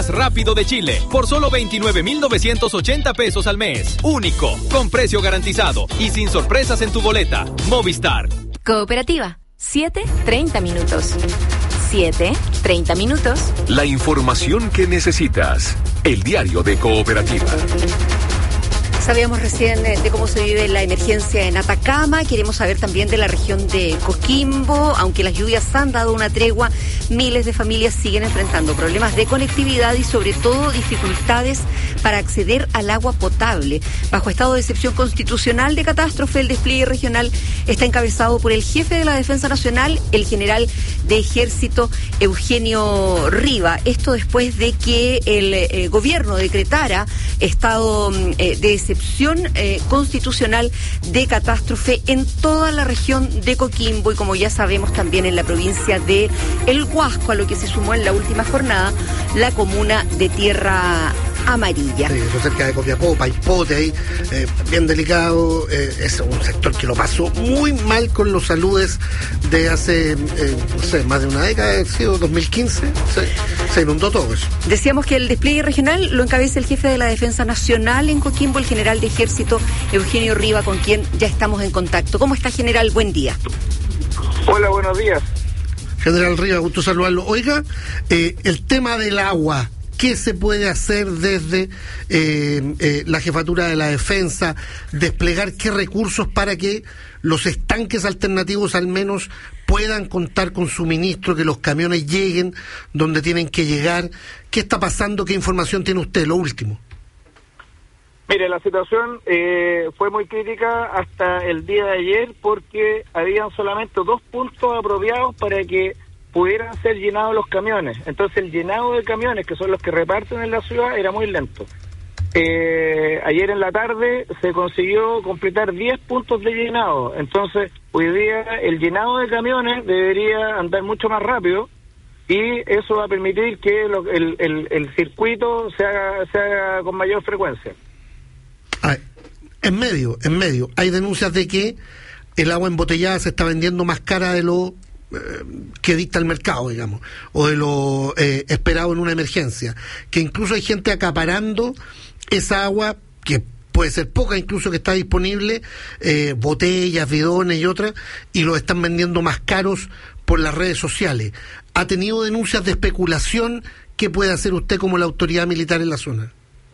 más rápido de Chile por solo 29,980 pesos al mes. Único, con precio garantizado y sin sorpresas en tu boleta. Movistar. Cooperativa. 7:30 minutos. 7:30 minutos. La información que necesitas. El diario de Cooperativa. Sabíamos recién de cómo se vive la emergencia en Atacama, queremos saber también de la región de Coquimbo. Aunque las lluvias han dado una tregua, miles de familias siguen enfrentando problemas de conectividad y sobre todo dificultades para acceder al agua potable. Bajo estado de excepción constitucional de catástrofe, el despliegue regional está encabezado por el jefe de la Defensa Nacional, el general de Ejército Eugenio Riva. Esto después de que el gobierno decretara estado de excepción constitucional de catástrofe en toda la región de Coquimbo y, como ya sabemos, también en la provincia de El Huasco, a lo que se sumó en la última jornada la comuna de Tierra Amarilla. Sí, eso cerca de Copiapó, Paipote, ahí, bien delicado. Es un sector que lo pasó muy mal con los saludes de hace, no sé, más de una década, ha sido 2015, se inundó todo eso. Decíamos que el despliegue regional lo encabeza el jefe de la Defensa Nacional en Coquimbo, el general de Ejército Eugenio Riva, con quien ya estamos en contacto. ¿Cómo está, general? Buen día. Hola, buenos días. General Riva, gusto saludarlo. Oiga, el tema del agua, ¿qué se puede hacer desde la jefatura de la defensa? Desplegar qué recursos para que los estanques alternativos al menos puedan contar con suministro, que los camiones lleguen donde tienen que llegar. ¿Qué está pasando? ¿Qué información tiene usted? Lo último. Mire, la situación fue muy crítica hasta el día de ayer porque habían solamente 2 puntos apropiados para que pudieran ser llenados los camiones. Entonces el llenado de camiones, que son los que reparten en la ciudad, era muy lento. Ayer en la tarde se consiguió completar 10 puntos de llenado. Entonces hoy día el llenado de camiones debería andar mucho más rápido y eso va a permitir que el circuito se haga con mayor frecuencia. En medio, hay denuncias de que el agua embotellada se está vendiendo más cara de lo que dicta el mercado, digamos, o de lo esperado en una emergencia, que incluso hay gente acaparando esa agua, que puede ser poca incluso, que está disponible, botellas, bidones y otras, y lo están vendiendo más caros por las redes sociales. ¿Ha tenido denuncias de especulación? ¿Qué puede hacer usted como la autoridad militar en la zona?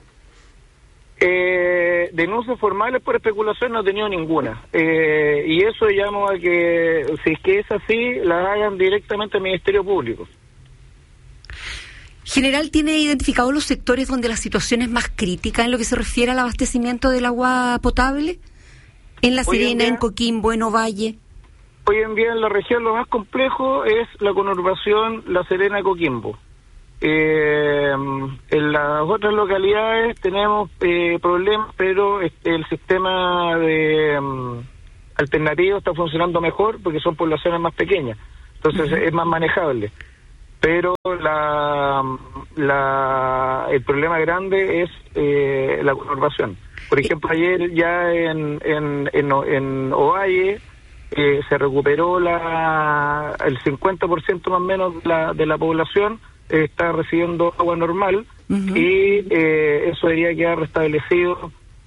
Denuncias formales por especulación no he tenido ninguna, y eso llamo a que, si es que es así, las hagan directamente al Ministerio Público. General, ¿tiene identificados los sectores donde la situación es más crítica en lo que se refiere al abastecimiento del agua potable? ¿En La Serena, en Coquimbo, en Ovalle? Hoy en día en la región lo más complejo es la conurbación La Serena-Coquimbo. En las otras localidades tenemos problemas, pero el sistema de alternativo está funcionando mejor porque son poblaciones más pequeñas, entonces es más manejable. Pero el problema grande es la conurbación. Por ejemplo, ayer ya en Ovalle se recuperó el 50% más o menos de la población está recibiendo agua normal, y eso debería quedar restablecido,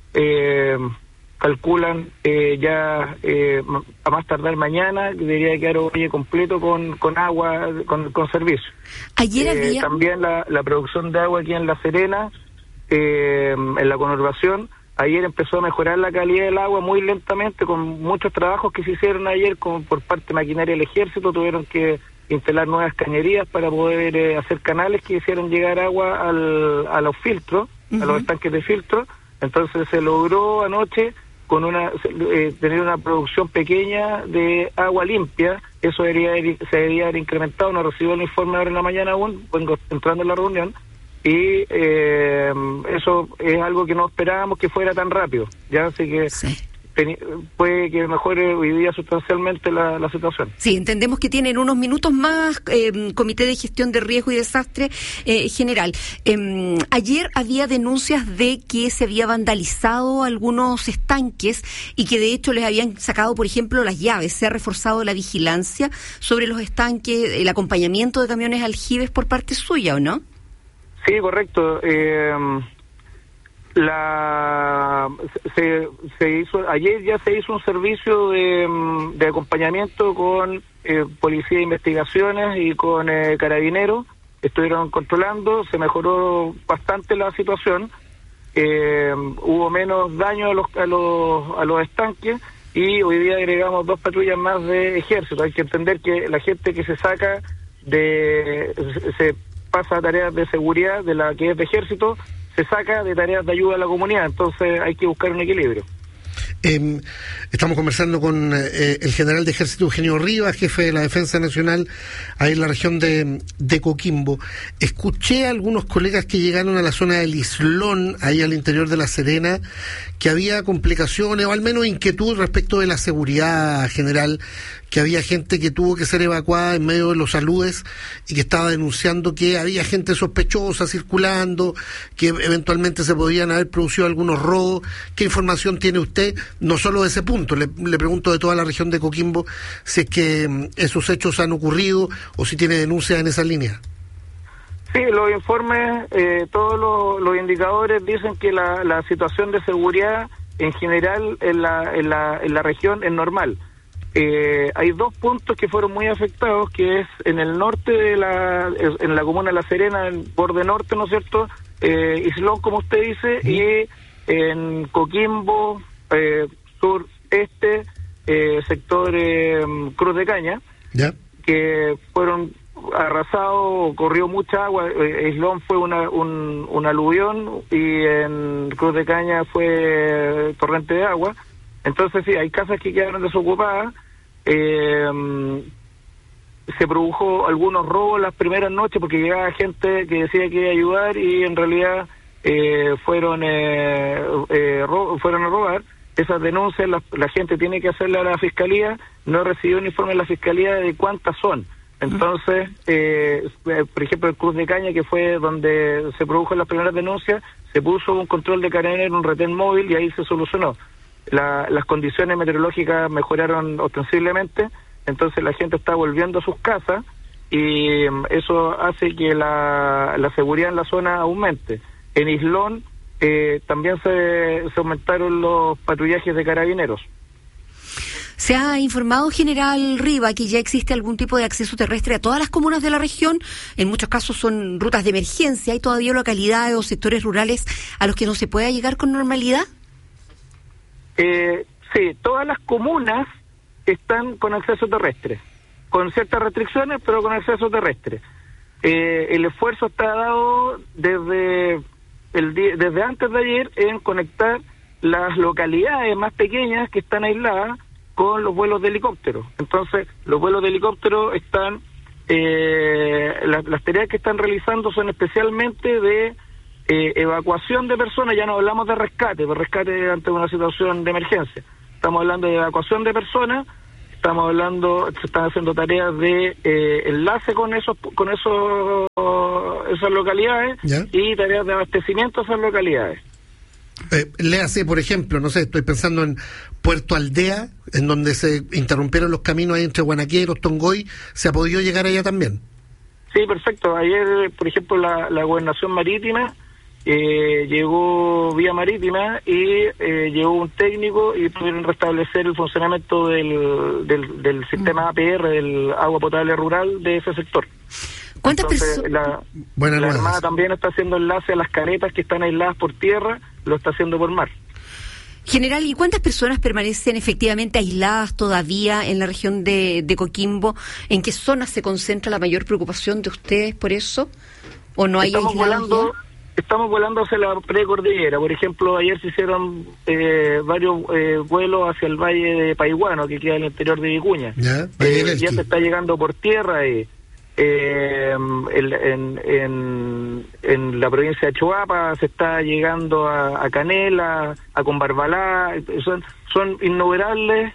calculan ya a más tardar mañana, debería quedar Ovalle completo con agua, con servicio. Ayer había... También la producción de agua aquí en La Serena, en la conurbación, ayer empezó a mejorar la calidad del agua muy lentamente, con muchos trabajos que se hicieron ayer por parte de maquinaria del ejército. Tuvieron que instalar nuevas cañerías para poder hacer canales que hicieran llegar agua a los filtros, a los estanques de filtro. Entonces se logró anoche con tener una producción pequeña de agua limpia. Eso se debería haber incrementado. No recibo el informe ahora en la mañana aún, vengo entrando en la reunión, y eso es algo que no esperábamos que fuera tan rápido, ya, así que puede que mejore hoy día sustancialmente la situación. Sí, entendemos que tienen unos minutos más, Comité de Gestión de Riesgo y Desastre, general. Ayer había denuncias de que se había vandalizado algunos estanques y que de hecho les habían sacado, por ejemplo, las llaves. Se ha reforzado la vigilancia sobre los estanques, el acompañamiento de camiones aljibes por parte suya, ¿o no? Sí, correcto. Ayer ya se hizo un servicio de acompañamiento con Policía de Investigaciones y con Carabineros. Estuvieron controlando, se mejoró bastante la situación, hubo menos daño a los estanques, y hoy día agregamos 2 patrullas más de ejército. Hay que entender que la gente que se saca se pasa a tareas de seguridad de la que es de ejército, se saca de tareas de ayuda a la comunidad, entonces hay que buscar un equilibrio. Estamos conversando con el general de ejército Eugenio Rivas, jefe de la Defensa Nacional ahí en la región de Coquimbo. Escuché a algunos colegas que llegaron a la zona del Islón, ahí al interior de La Serena, que había complicaciones o al menos inquietud respecto de la seguridad general, que había gente que tuvo que ser evacuada en medio de los aludes y que estaba denunciando que había gente sospechosa circulando, que eventualmente se podían haber producido algunos robos. ¿Qué información tiene usted? No solo de ese punto, le pregunto de toda la región de Coquimbo, si es que esos hechos han ocurrido o si tiene denuncias en esa línea. Sí, los informes, todos los indicadores dicen que la situación de seguridad en general en la región es normal. Hay 2 puntos que fueron muy afectados, que es en el norte en la comuna de La Serena, en borde norte, ¿no es cierto? Islón, como usted dice, y en Coquimbo, sur-este, sector Cruz de Caña, ¿ya?, que fueron arrasados, corrió mucha agua. Islón fue un aluvión y en Cruz de Caña fue torrente de agua. Entonces sí, hay casas que quedaron desocupadas. Se produjo algunos robos las primeras noches porque llegaba gente que decía que iba a ayudar y en realidad fueron a robar. Esas denuncias la gente tiene que hacerle a la fiscalía. No he recibido un informe de la fiscalía de cuántas son. Entonces, por ejemplo, el Cruz de Caña, que fue donde se produjo las primeras denuncias, se puso un control de carabinero en un retén móvil y ahí se solucionó. Las condiciones meteorológicas mejoraron ostensiblemente, entonces la gente está volviendo a sus casas y eso hace que la seguridad en la zona aumente. En Islón también se aumentaron los patrullajes de carabineros. ¿Se ha informado, general Riva, que ya existe algún tipo de acceso terrestre a todas las comunas de la región? En muchos casos son rutas de emergencia. ¿Hay todavía localidades o sectores rurales a los que no se pueda llegar con normalidad? Sí, todas las comunas están con acceso terrestre, con ciertas restricciones, pero con acceso terrestre. El esfuerzo está dado desde antes de ayer en conectar las localidades más pequeñas que están aisladas con los vuelos de helicóptero. Entonces, los vuelos de helicóptero están, las tareas que están realizando son especialmente de evacuación de personas. Ya no hablamos de rescate ante una situación de emergencia. Estamos hablando de evacuación de personas, se están haciendo tareas de enlace con esas localidades, ¿ya?, y tareas de abastecimiento a esas localidades. Léase, por ejemplo, no sé, estoy pensando en Puerto Aldea, en donde se interrumpieron los caminos ahí entre Guanaqueros, Tongoy. ¿Se ha podido llegar allá también? Sí, perfecto. Ayer, por ejemplo, la Gobernación Marítima llegó vía marítima y llegó un técnico y pudieron restablecer el funcionamiento del sistema APR, del agua potable rural de ese sector. ¿Cuántas personas? La Armada también está haciendo enlace a las caretas que están aisladas por tierra, lo está haciendo por mar. General, ¿y cuántas personas permanecen efectivamente aisladas todavía en la región de Coquimbo? ¿En qué zonas se concentra la mayor preocupación de ustedes por eso? ¿O no hay aislados ya? Estamos volando hacia la precordillera. Por ejemplo, ayer se hicieron varios vuelos hacia el valle de Paiguano, que queda al interior de Vicuña. Ya se está llegando por tierra en la provincia de Choapa, se está llegando a Canela, a Combarbalá. Son innumerables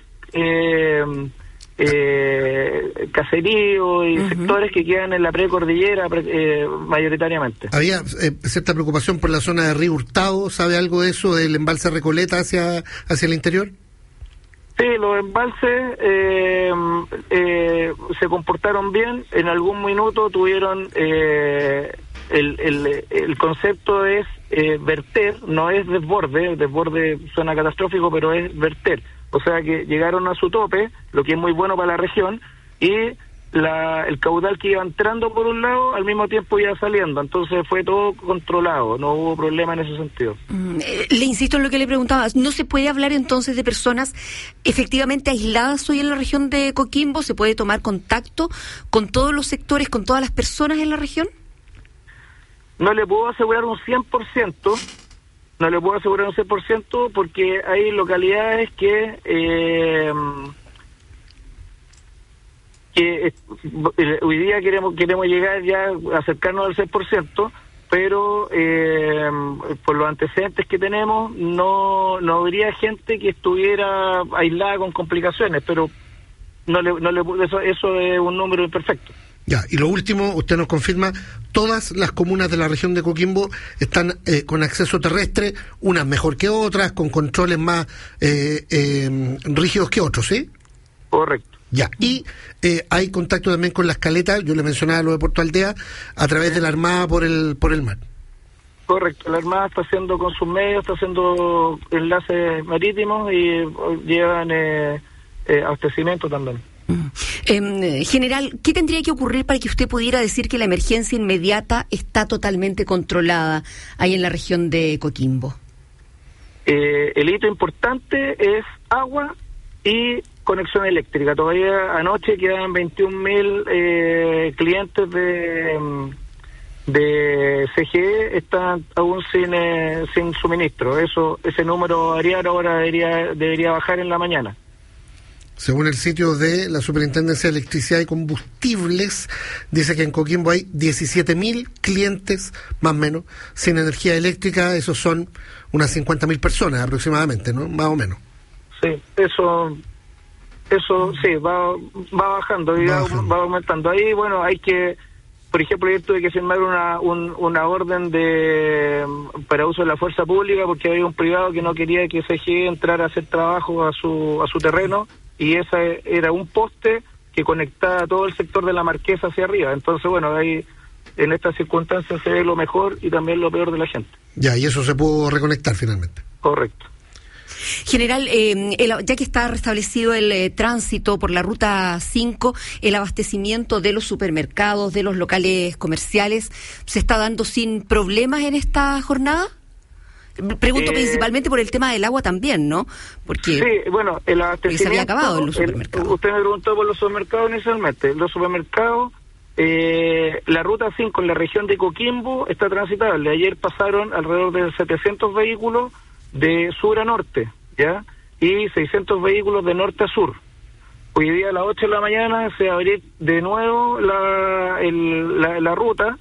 caseríos y sectores que quedan en la precordillera mayoritariamente. Había cierta preocupación por la zona de Río Hurtado. ¿Sabe algo de eso, del embalse Recoleta hacia el interior? Sí, los embalses se comportaron bien. En algún minuto tuvieron el concepto es verter, no es desborde suena catastrófico, pero es verter. O sea que llegaron a su tope, lo que es muy bueno para la región, y el caudal que iba entrando por un lado, al mismo tiempo iba saliendo, entonces fue todo controlado, no hubo problema en ese sentido. Le insisto en lo que le preguntaba, ¿no se puede hablar entonces de personas efectivamente aisladas hoy en la región de Coquimbo? ¿Se puede tomar contacto con todos los sectores, con todas las personas en la región? No le puedo asegurar un 100%, porque hay localidades que hoy día queremos llegar ya, acercarnos al 6%, pero por los antecedentes que tenemos no habría gente que estuviera aislada con complicaciones, pero eso es un número imperfecto. Ya, y lo último, usted nos confirma, todas las comunas de la región de Coquimbo están con acceso terrestre, unas mejor que otras, con controles más rígidos que otros, ¿sí? Correcto. Ya, y hay contacto también con las caletas, yo le mencionaba lo de Puerto Aldea, a través de la Armada por el mar. Correcto, la Armada está haciendo con sus medios, está haciendo enlaces marítimos y llevan abastecimiento también. General, ¿qué tendría que ocurrir para que usted pudiera decir que la emergencia inmediata está totalmente controlada ahí en la región de Coquimbo? El hito importante es agua y conexión eléctrica. Todavía anoche quedaban 21.000 clientes de CGE, están aún sin suministro. Ese número ahora debería bajar en la mañana. Según el sitio de la Superintendencia de Electricidad y Combustibles, dice que en Coquimbo hay 17.000 clientes, más o menos, sin energía eléctrica. Esos son unas 50.000 personas aproximadamente, ¿no? Más o menos. Sí, eso sí, va bajando y va aumentando. Ahí, bueno, hay que, por ejemplo, yo tuve que firmar una orden para uso de la fuerza pública porque había un privado que no quería que CGE entrara a hacer trabajo a su terreno, y ese era un poste que conectaba todo el sector de la Marquesa hacia arriba. Entonces, bueno, ahí en estas circunstancias se ve lo mejor y también lo peor de la gente. Ya, y eso se pudo reconectar finalmente. Correcto. General, ya que está restablecido el tránsito por la Ruta 5, el abastecimiento de los supermercados, de los locales comerciales, ¿se está dando sin problemas en esta jornada? Pregunto principalmente por el tema del agua también, ¿no? Porque sí, bueno, el abastecimiento... se había acabado en los supermercados. Usted me preguntó por los supermercados inicialmente. Los supermercados, la Ruta 5 en la región de Coquimbo está transitable. Ayer pasaron alrededor de 700 vehículos de sur a norte, ¿ya? Y 600 vehículos de norte a sur. Hoy día a las 8 de la mañana se va a abrir de nuevo la ruta.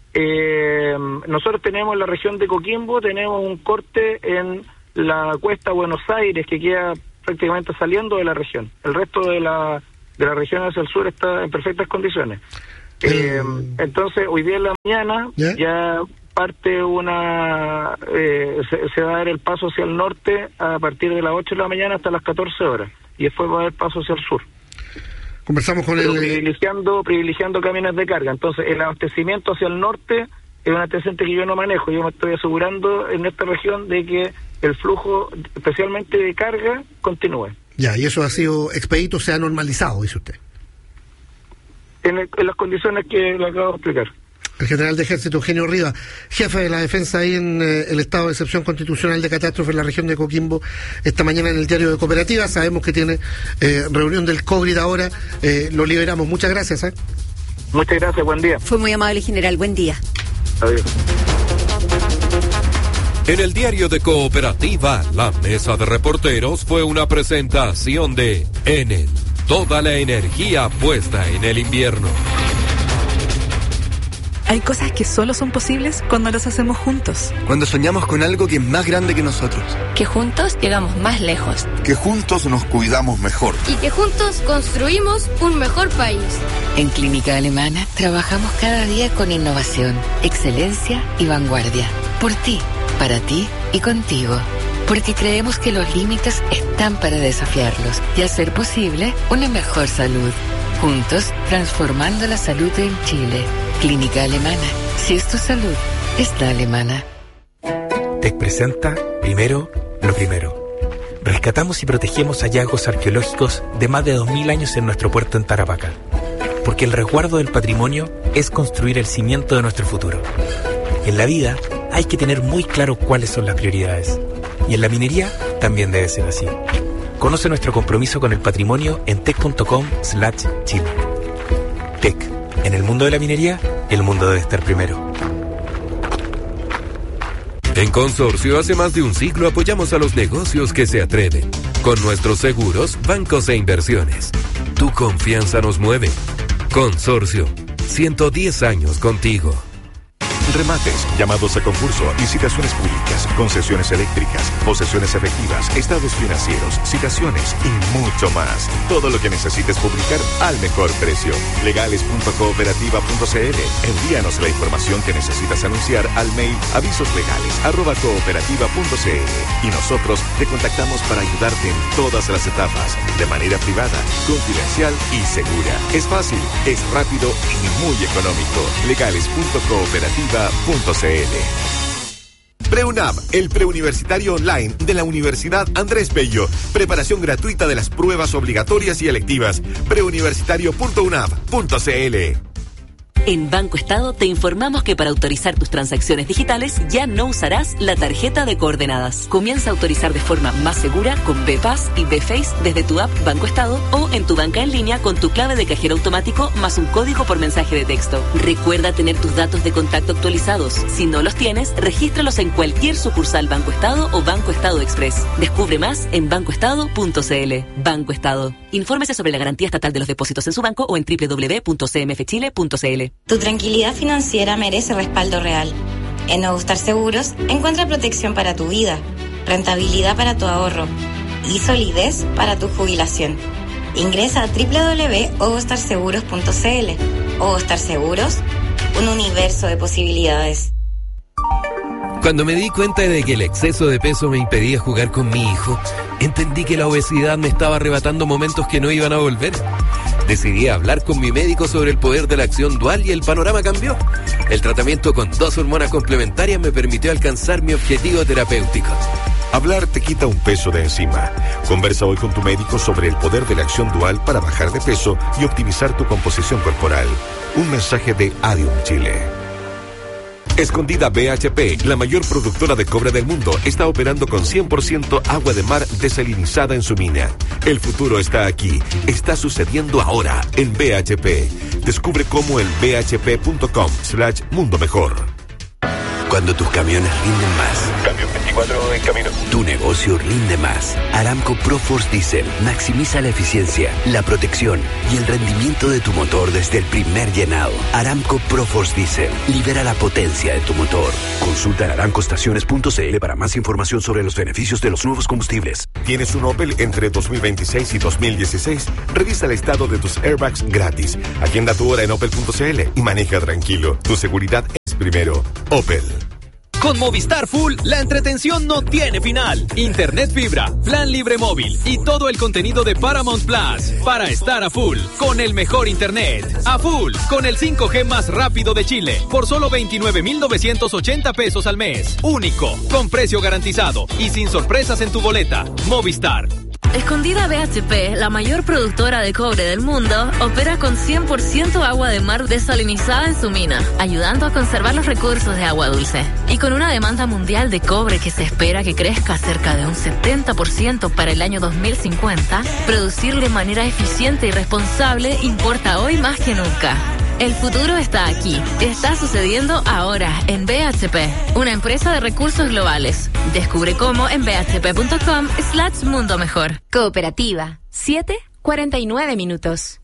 Nosotros tenemos en la región de Coquimbo, tenemos un corte en la cuesta Buenos Aires que queda prácticamente saliendo de la región. El resto de la región hacia el sur está en perfectas condiciones. Entonces, hoy día en la mañana ya parte se va a dar el paso hacia el norte a partir de las 8 de la mañana hasta las 14 horas, y después va a haber paso hacia el sur. Conversamos con privilegiando camiones de carga. Entonces, el abastecimiento hacia el norte es un antecedente que yo no manejo. Yo me estoy asegurando en esta región de que el flujo, especialmente de carga, continúe. Ya, y eso ha sido expedito, se ha normalizado, dice usted. En las condiciones que le acabo de explicar. El general de Ejército Eugenio Rivas, jefe de la defensa ahí en el estado de excepción constitucional de catástrofe en la región de Coquimbo, esta mañana en el diario de Cooperativa. Sabemos que tiene reunión del COGRID ahora, lo liberamos. Muchas gracias. Muchas gracias, buen día. Fue muy amable, general, buen día. Adiós. En el diario de Cooperativa, la mesa de reporteros fue una presentación de Enel, toda la energía puesta en el invierno. Hay cosas que solo son posibles cuando las hacemos juntos. Cuando soñamos con algo que es más grande que nosotros. Que juntos llegamos más lejos. Que juntos nos cuidamos mejor. Y que juntos construimos un mejor país. En Clínica Alemana trabajamos cada día con innovación, excelencia y vanguardia. Por ti, para ti y contigo. Porque creemos que los límites están para desafiarlos y hacer posible una mejor salud. Juntos, transformando la salud en Chile. Clínica Alemana. Si es tu salud, está alemana. TEC presenta Primero, lo primero. Rescatamos y protegemos hallazgos arqueológicos de más de 2000 años en nuestro puerto en Tarapacá. Porque el resguardo del patrimonio es construir el cimiento de nuestro futuro. En la vida hay que tener muy claro cuáles son las prioridades. Y en la minería también debe ser así. Conoce nuestro compromiso con el patrimonio en tec.com/Chile. TEC. En el mundo de la minería, el mundo debe estar primero. En Consorcio, hace más de un siglo apoyamos a los negocios que se atreven. Con nuestros seguros, bancos e inversiones. Tu confianza nos mueve. Consorcio, 110 años contigo. Remates, llamados a concurso, licitaciones públicas, concesiones eléctricas, posesiones efectivas, estados financieros, citaciones y mucho más. Todo lo que necesites publicar al mejor precio. Legales.cooperativa.cl. Envíanos la información que necesitas anunciar al mail avisoslegales@cooperativa.cl y nosotros te contactamos para ayudarte en todas las etapas, de manera privada, confidencial y segura. Es fácil, es rápido y muy económico. Legales.cooperativa.cl. PreUNAV, el preuniversitario online de la Universidad Andrés Bello. Preparación gratuita de las pruebas obligatorias y electivas. preuniversitario.unav.cl. En Banco Estado te informamos que para autorizar tus transacciones digitales ya no usarás la tarjeta de coordenadas. Comienza a autorizar de forma más segura con BPAS y BFace desde tu app Banco Estado o en tu banca en línea con tu clave de cajero automático más un código por mensaje de texto. Recuerda tener tus datos de contacto actualizados. Si no los tienes, regístralos en cualquier sucursal Banco Estado o Banco Estado Express. Descubre más en bancoestado.cl. Banco Estado. Infórmese sobre la garantía estatal de los depósitos en su banco o en www.cmfchile.cl. Tu tranquilidad financiera merece respaldo real. En Nuevo Star Seguros encuentra protección para tu vida, rentabilidad para tu ahorro y solidez para tu jubilación. Ingresa a www.ovostarseguros.cl. Ovo Star Seguros, un universo de posibilidades. Cuando me di cuenta de que el exceso de peso me impedía jugar con mi hijo, entendí que la obesidad me estaba arrebatando momentos que no iban a volver. Decidí hablar con mi médico sobre el poder de la acción dual y el panorama cambió. El tratamiento con 2 hormonas complementarias me permitió alcanzar mi objetivo terapéutico. Hablar te quita un peso de encima. Conversa hoy con tu médico sobre el poder de la acción dual para bajar de peso y optimizar tu composición corporal. Un mensaje de Adium Chile. Escondida BHP, la mayor productora de cobre del mundo, está operando con 100% agua de mar desalinizada en su mina. El futuro está aquí, está sucediendo ahora en BHP. Descubre cómo en bhp.com/mundo mejor. Cuando tus camiones rinden más. Camión 24 en camino. Tu negocio rinde más. Aramco ProForce Diesel maximiza la eficiencia, la protección y el rendimiento de tu motor desde el primer llenado. Aramco ProForce Diesel libera la potencia de tu motor. Consulta en aramcoestaciones.cl para más información sobre los beneficios de los nuevos combustibles. ¿Tienes un Opel entre 2026 y 2016? Revisa el estado de tus airbags gratis. Agenda tu hora en opel.cl y maneja tranquilo. Tu seguridad es primero. Opel. Con Movistar Full, la entretención no tiene final. Internet fibra, plan libre móvil y todo el contenido de Paramount Plus para estar a full con el mejor internet. A full con el 5G más rápido de Chile por solo 29,980 pesos al mes. Único, con precio garantizado y sin sorpresas en tu boleta. Movistar. Escondida BHP, la mayor productora de cobre del mundo, opera con 100% agua de mar desalinizada en su mina, ayudando a conservar los recursos de agua dulce. Y con una demanda mundial de cobre que se espera que crezca cerca de un 70% para el año 2050, producir de manera eficiente y responsable importa hoy más que nunca. El futuro está aquí. Está sucediendo ahora en BHP, una empresa de recursos globales. Descubre cómo en bhp.com/mundo mejor. Cooperativa. 7:49 minutos.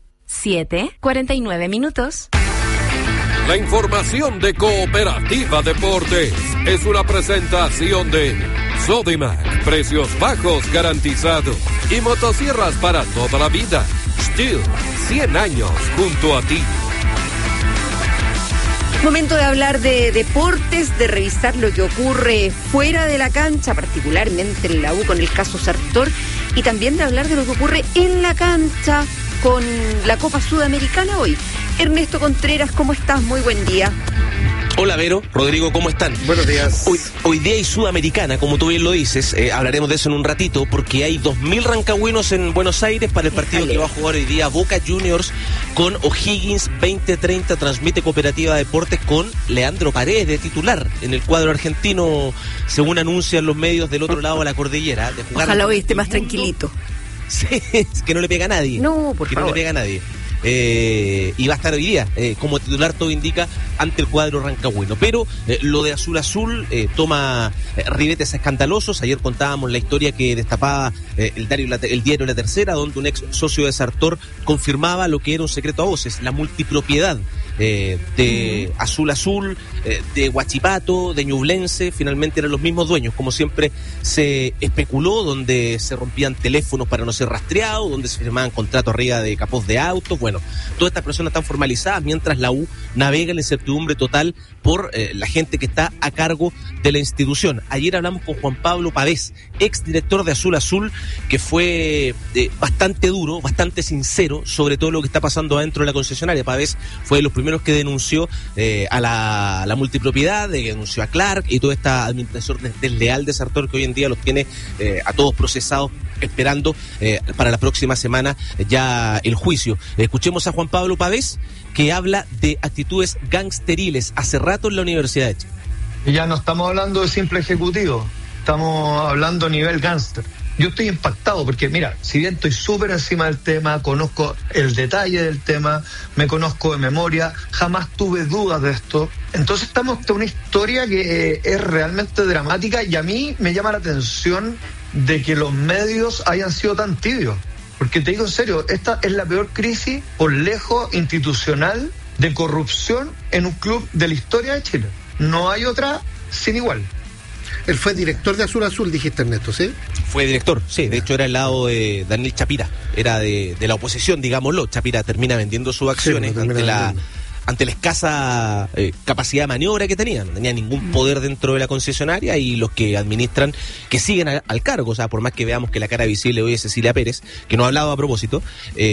7:49 minutos. La información de Cooperativa Deportes es una presentación de Sodimac, precios bajos garantizados y motosierras para toda la vida. Stihl, 100 años junto a ti. Momento de hablar de deportes, de revisar lo que ocurre fuera de la cancha, particularmente en la U con el caso Sartor, y también de hablar de lo que ocurre en la cancha con la Copa Sudamericana hoy. Ernesto Contreras, ¿cómo estás? Muy buen día. Hola Vero, Rodrigo, ¿cómo están? Buenos días. Hoy día hay Sudamericana, como tú bien lo dices, hablaremos de eso en un ratito, porque hay 2.000 rancagüinos en Buenos Aires para el partido que va a jugar hoy día Boca Juniors con O'Higgins 2030, transmite Cooperativa Deportes con Leandro Paredes de titular en el cuadro argentino, según anuncian los medios del otro lado de la cordillera. De jugar. Ojalá hoy esté más tranquilito. Sí, que no le pega a nadie. No, por favor. Que no le pega a nadie. Y va a estar hoy día, como titular todo indica, ante el cuadro rancagüino. Pero lo de Azul Azul toma ribetes escandalosos. Ayer contábamos la historia que destapaba el diario La Tercera, donde un ex socio de Sartor confirmaba lo que era un secreto a voces, la multipropiedad de Azul Azul, de Huachipato, de Ñublense. Finalmente eran los mismos dueños, como siempre se especuló, donde se rompían teléfonos para no ser rastreados, donde se firmaban contratos arriba de capós de autos. Bueno, todas estas personas están formalizadas, mientras la U navega en la incertidumbre total por la gente que está a cargo de la institución. Ayer hablamos con Juan Pablo Pavés, ex director de Azul Azul, que fue bastante duro, bastante sincero sobre todo lo que está pasando adentro de la concesionaria. Pavés fue de los primeros que denunció a la multipropiedad, que denunció a Clark y toda esta administración desleal de Sartor, que hoy en día los tiene a todos procesados, esperando para la próxima semana ya el juicio. Escuchemos a Juan Pablo Pavés, que habla de actitudes gangsteriles hace rato en la Universidad de Chile. Y ya no estamos hablando de simple ejecutivo, estamos hablando a nivel gángster. Yo estoy impactado porque, mira, si bien estoy súper encima del tema, conozco el detalle del tema, me conozco de memoria, jamás tuve dudas de esto. Entonces estamos ante una historia que es realmente dramática, y a mí me llama la atención de que los medios hayan sido tan tibios. Porque te digo en serio, esta es la peor crisis por lejos institucional de corrupción en un club de la historia de Chile. No hay otra sin igual. Él fue director de Azul Azul, dijiste, Ernesto, ¿sí? Fue director, sí. De hecho, era al lado de Daniel Chapira. Era de la oposición, digámoslo. Chapira termina vendiendo sus acciones ante la escasa capacidad de maniobra que tenía. No tenía ningún poder dentro de la concesionaria, y los que administran, que siguen al cargo, o sea, por más que veamos que la cara visible hoy es Cecilia Pérez, que no ha hablado a propósito,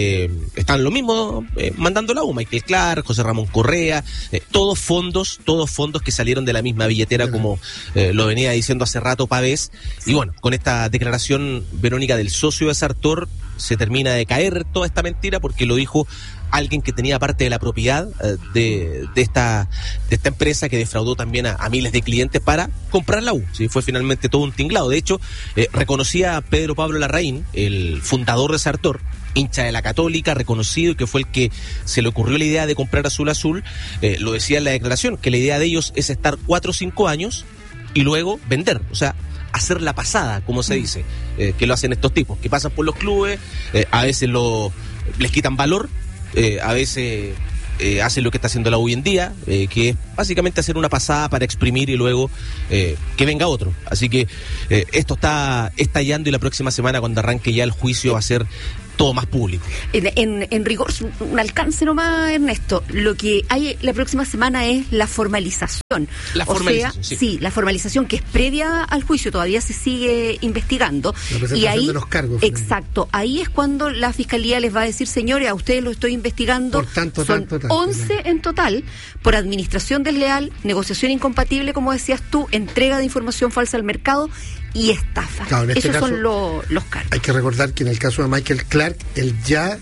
están lo mismo mandando la U, Michael Clark, José Ramón Correa, todos fondos que salieron de la misma billetera, como lo venía diciendo hace rato Pavés. Y bueno, con esta declaración, Verónica, del socio de Sartor, se termina de caer toda esta mentira, porque lo dijo alguien que tenía parte de la propiedad de esta empresa, que defraudó también a miles de clientes para comprar la U. ¿Sí? Fue finalmente todo un tinglado. De hecho, reconocía a Pedro Pablo Larraín, el fundador de Sartor, hincha de la Católica, reconocido, y que fue el que se le ocurrió la idea de comprar Azul Azul. Lo decía en la declaración, que la idea de ellos es estar 4 o 5 años y luego vender, o sea, hacer la pasada, como se dice, que lo hacen estos tipos, que pasan por los clubes, a veces les quitan valor, a veces hacen lo que está haciendo la U hoy en día, que es básicamente hacer una pasada para exprimir y luego que venga otro. Así que esto está estallando, y la próxima semana, cuando arranque ya el juicio, va a ser todo más público. En rigor, un alcance nomás, Ernesto. Lo que hay la próxima semana es la formalización. La formalización, sí, la formalización, que es previa al juicio, todavía se sigue investigando. La presentación y ahí, de los cargos. Exacto, ahí es cuando la Fiscalía les va a decir: señores, a ustedes lo estoy investigando. Por tanto, son 11 en total, por administración desleal, negociación incompatible, como decías tú, entrega de información falsa al mercado y estafa. Claro, en este caso, son los cargos. Hay que recordar que en el caso de Michael Clark, él ya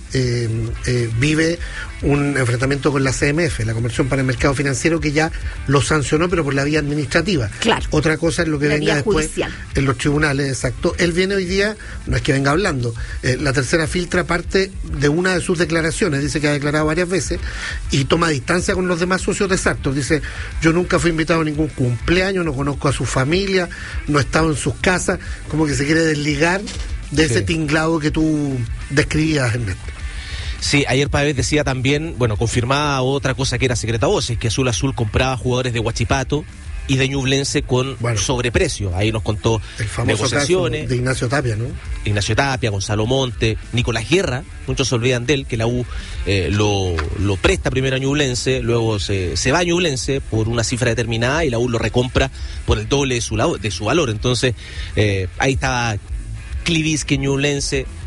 vive un enfrentamiento con la CMF, la Comisión para el Mercado Financiero, que ya lo sancionó, pero por la vía administrativa. Claro. Otra cosa es lo que venga después judicial en los tribunales, exacto. Él viene hoy día, no es que venga hablando, La Tercera filtra parte de una de sus declaraciones, dice que ha declarado varias veces, y toma distancia con los demás socios de Sartor. Dice: yo nunca fui invitado a ningún cumpleaños, no conozco a su familia, no he estado en sus casas, como que se quiere desligar de ese tinglado que tú describías, Ernesto. Sí, ayer Pavés decía también, bueno, confirmaba otra cosa que era secreta a voces, que Azul Azul compraba jugadores de Huachipato y de Ñublense con sobreprecio. Ahí nos contó el famoso negociaciones caso de Ignacio Tapia, ¿no? Ignacio Tapia, Gonzalo Monte, Nicolás Guerra, muchos se olvidan de él, que la U lo presta primero a Ñublense, luego se va a Ñublense por una cifra determinada y la U lo recompra por el doble de su valor. Entonces, ahí estaba Clivisque, Ñublense,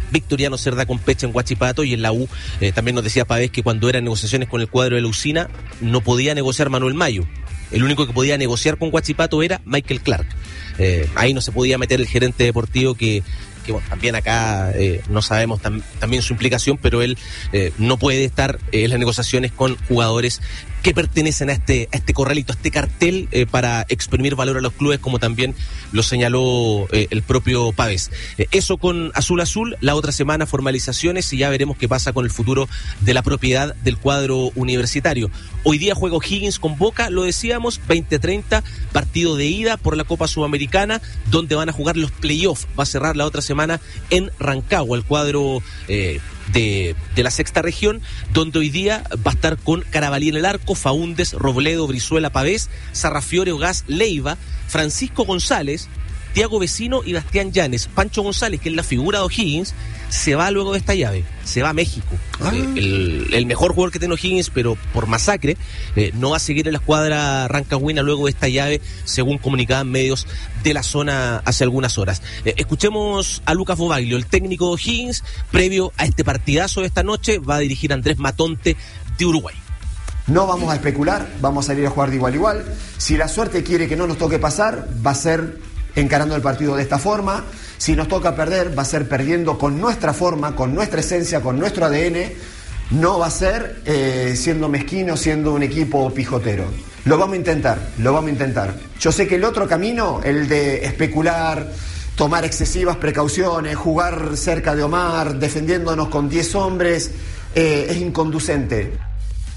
Victoriano Cerda con Pecha en Huachipato, y en la U también nos decía Pavés que cuando eran negociaciones con el cuadro de la Usina no podía negociar Manuel Mayo. El único que podía negociar con Huachipato era Michael Clark. Ahí no se podía meter el gerente deportivo que bueno, también acá no sabemos también su implicación, pero él no puede estar en las negociaciones con jugadores que pertenecen a este corralito, a este cartel, para exprimir valor a los clubes, como también lo señaló el propio Pavés. Eso con Azul Azul. La otra semana formalizaciones y ya veremos qué pasa con el futuro de la propiedad del cuadro universitario. Hoy día juega O'Higgins con Boca, lo decíamos, 20:30, partido de ida por la Copa Sudamericana, donde van a jugar los playoffs. Va a cerrar la otra semana en Rancagua el cuadro de la sexta región, donde hoy día va a estar con Carabalí en el arco, Faúndes, Robledo, Brizuela, Pavés, Sarrafiore, Ogás, Leiva, Francisco González, Tiago Vecino y Bastián Llanes. Pancho González, que es la figura de O'Higgins, se va luego de esta llave, se va a México. El mejor jugador que tiene O'Higgins, pero por masacre, no va a seguir en la escuadra rancagüina luego de esta llave, según comunicaban medios de la zona hace algunas horas. Escuchemos a Lucas Bobaglio, el técnico de O'Higgins, previo a este partidazo de esta noche. Va a dirigir a Andrés Matonte de Uruguay. No vamos a especular, vamos a salir a jugar de igual a igual. Si la suerte quiere que no nos toque pasar, va a ser encarando el partido de esta forma. Si nos toca perder, va a ser perdiendo con nuestra forma, con nuestra esencia, con nuestro ADN. No va a ser siendo mezquino, siendo un equipo pijotero. Lo vamos a intentar. Yo sé que el otro camino, el de especular, tomar excesivas precauciones, jugar cerca de Omar, defendiéndonos con 10 hombres, es inconducente.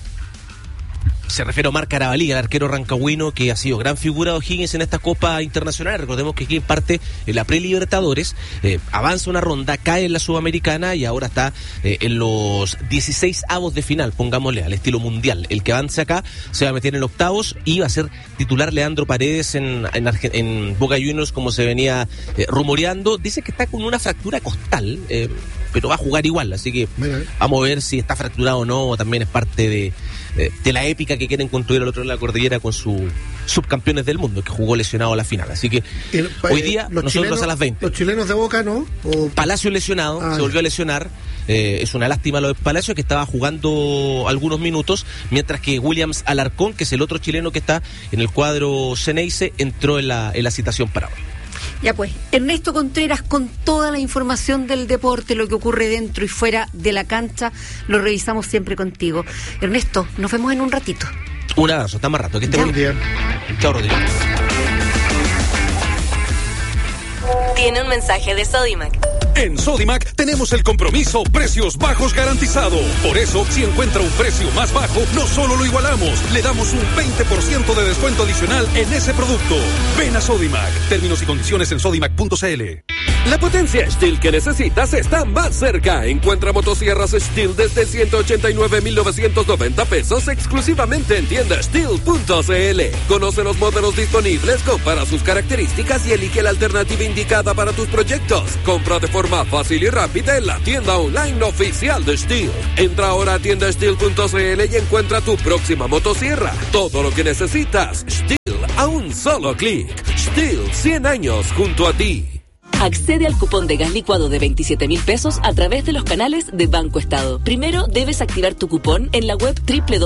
Se refiere a Omar Carabalí, el arquero rancagüino que ha sido gran figura de O'Higgins en esta Copa Internacional. Recordemos que aquí parte en la pre-Libertadores, avanza una ronda, cae en la Sudamericana y ahora está en los 16avos de final, pongámosle, al estilo mundial. El que avance acá se va a meter en octavos y va a ser titular Leandro Paredes en Boca Juniors, como se venía rumoreando. Dice que está con una fractura costal, pero va a jugar igual, así que vamos a ver si está fracturado o no, o también es parte de la épica que quieren construir al otro lado de la cordillera con sus subcampeones del mundo, que jugó lesionado a la final. Así que hoy día nosotros chilenos, a las 20. Los chilenos de Boca, ¿no? Palacio lesionado, se volvió a lesionar. Es una lástima lo de Palacio, que estaba jugando algunos minutos, mientras que Williams Alarcón, que es el otro chileno que está en el cuadro Ceneice, entró en la citación para hoy. Ya pues, Ernesto Contreras con toda la información del deporte, lo que ocurre dentro y fuera de la cancha, lo revisamos siempre contigo. Ernesto, nos vemos en un ratito. Un abrazo, hasta más rato, que esté muy bien. Chao, Rodrigo. Tiene un mensaje de Sodimac. En Sodimac tenemos el compromiso precios bajos garantizado. Por eso, si encuentra un precio más bajo, no solo lo igualamos, le damos un 20% de descuento adicional en ese producto. Ven a Sodimac. Términos y condiciones en sodimac.cl. La potencia Stihl que necesitas está más cerca. Encuentra motosierras Stihl desde 189,990 pesos exclusivamente en tienda Stihl.cl. Conoce los modelos disponibles, compara sus características y elige la alternativa indicada para tus proyectos. Compra de forma fácil y rápida en la tienda online oficial de Stihl. Entra ahora a tiendastihl.cl y encuentra tu próxima motosierra. Todo lo que necesitas, Stihl a un solo clic. Stihl, 100 años junto a ti. Accede al cupón de gas licuado de 27,000 pesos a través de los canales de Banco Estado. Primero debes activar tu cupón en la web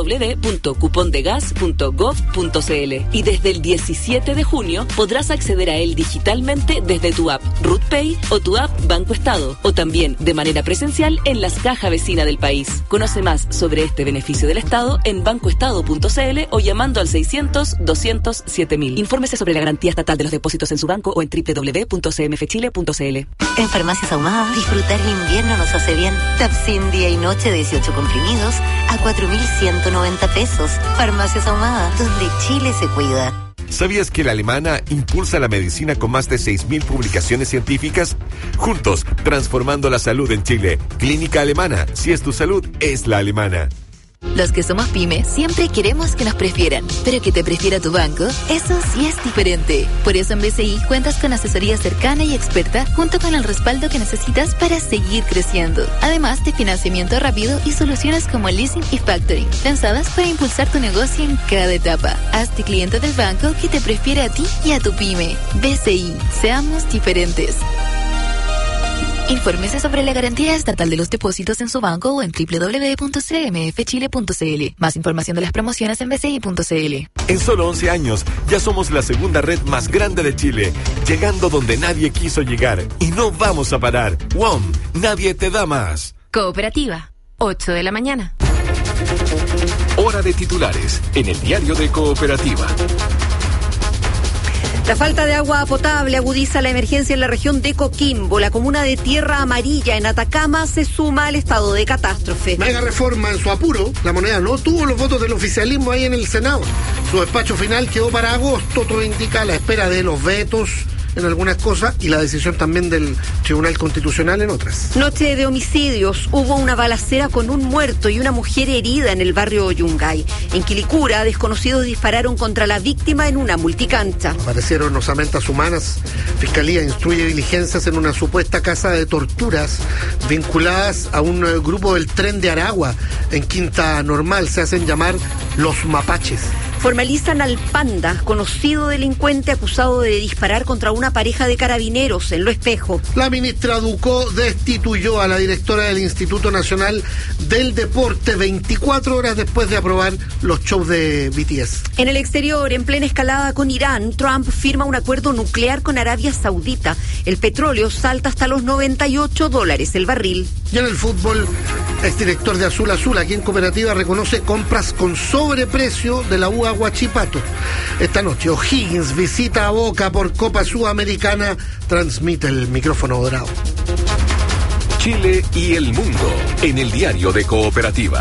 www.cupondegas.gov.cl y desde el 17 de junio podrás acceder a él digitalmente desde tu app RutPay o tu app Banco Estado, o también de manera presencial en las cajas vecinas del país. Conoce más sobre este beneficio del Estado en bancoestado.cl o llamando al 600-200-7000. Infórmese sobre la garantía estatal de los depósitos en su banco o en www.cmfchile.cl. En Farmacias Ahumada, disfrutar el invierno nos hace bien. Tapsin día y noche 18 comprimidos a 4,190 pesos. Farmacias Ahumada, donde Chile se cuida. ¿Sabías que la Alemana impulsa la medicina con más de 6,000 publicaciones científicas? Juntos, transformando la salud en Chile. Clínica Alemana. Si es tu salud, es la alemana. Los que somos pyme siempre queremos que nos prefieran, pero que te prefiera tu banco, eso sí es diferente. Por eso en BCI cuentas con asesoría cercana y experta, junto con el respaldo que necesitas para seguir creciendo. Además de financiamiento rápido y soluciones como leasing y factoring, pensadas para impulsar tu negocio en cada etapa. Hazte cliente del banco que te prefiere a ti y a tu pyme. BCI, seamos diferentes. Infórmese sobre la garantía estatal de los depósitos en su banco o en www.cmfchile.cl. Más información de las promociones en bci.cl. En solo 11 años, ya somos la segunda red más grande de Chile, llegando donde nadie quiso llegar. Y no vamos a parar. WOM, nadie te da más. Cooperativa, 8 de la mañana. Hora de titulares en el diario de Cooperativa. La falta de agua potable agudiza la emergencia en la región de Coquimbo. La comuna de Tierra Amarilla, en Atacama, se suma al estado de catástrofe. Mega reforma en su apuro. La moneda no tuvo los votos del oficialismo ahí en el Senado. Su despacho final quedó para agosto. Todo indica la espera de los vetos en algunas cosas y la decisión también del Tribunal Constitucional en otras. Noche de homicidios. Hubo una balacera con un muerto y una mujer herida en el barrio Yungay. En Quilicura, desconocidos dispararon contra la víctima en una multicancha. Aparecieron osamentas humanas. Fiscalía instruye diligencias en una supuesta casa de torturas vinculadas a un grupo del Tren de Aragua en Quinta Normal. Se hacen llamar los mapaches. Formalizan al Panda, conocido delincuente acusado de disparar contra una pareja de carabineros en Lo Espejo. La ministra Ducó destituyó a la directora del Instituto Nacional del Deporte 24 horas después de aprobar los shows de BTS. En el exterior, en plena escalada con Irán, Trump firma un acuerdo nuclear con Arabia Saudita. El petróleo salta hasta los $98 el barril. Y en el fútbol, exdirector de Azul Azul, aquí en Cooperativa, reconoce compras con sobreprecio de la UA Huachipato. Esta noche, O'Higgins visita a Boca por Copa Sudamericana. Transmite el micrófono dorado. Chile y el mundo en el diario de Cooperativa.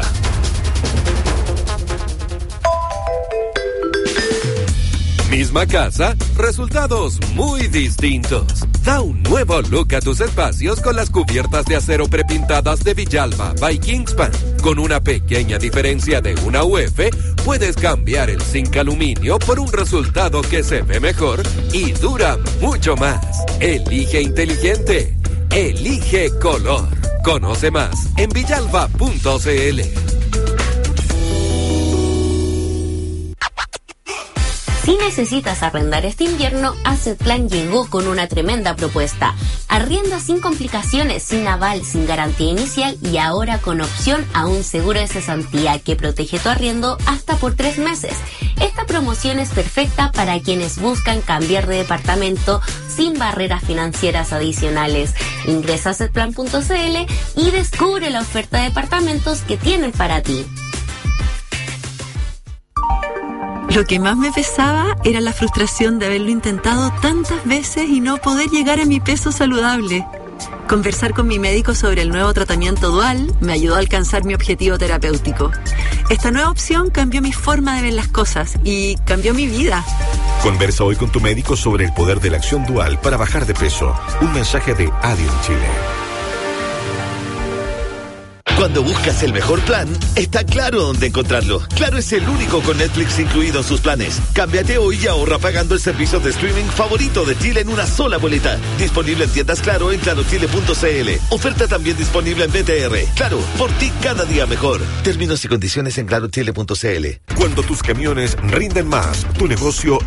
Misma casa, resultados muy distintos. Da un nuevo look a tus espacios con las cubiertas de acero prepintadas de Villalba by Kingspan. Con una pequeña diferencia de una UF, puedes cambiar el zinc aluminio por un resultado que se ve mejor y dura mucho más. Elige inteligente. Elige color. Conoce más en villalba.cl. Si necesitas arrendar este invierno, Assetplan llegó con una tremenda propuesta. Arrienda sin complicaciones, sin aval, sin garantía inicial y ahora con opción a un seguro de cesantía que protege tu arriendo hasta por 3 meses. Esta promoción es perfecta para quienes buscan cambiar de departamento sin barreras financieras adicionales. Ingresa a assetplan.cl y descubre la oferta de departamentos que tienen para ti. Lo que más me pesaba era la frustración de haberlo intentado tantas veces y no poder llegar a mi peso saludable. Conversar con mi médico sobre el nuevo tratamiento dual me ayudó a alcanzar mi objetivo terapéutico. Esta nueva opción cambió mi forma de ver las cosas y cambió mi vida. Conversa hoy con tu médico sobre el poder de la acción dual para bajar de peso. Un mensaje de Adium Chile. Cuando buscas el mejor plan, está Claro dónde encontrarlo. Claro es el único con Netflix incluido en sus planes. Cámbiate hoy y ahorra pagando el servicio de streaming favorito de Chile en una sola boleta. Disponible en tiendas Claro en clarochile.cl. Oferta también disponible en BTR. Claro, por ti cada día mejor. Términos y condiciones en clarochile.cl. Cuando tus camiones rinden más, tu negocio